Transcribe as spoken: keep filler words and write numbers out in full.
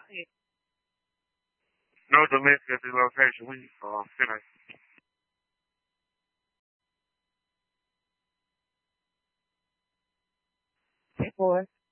No domestic at the location. We uh, finished. Hey, boy.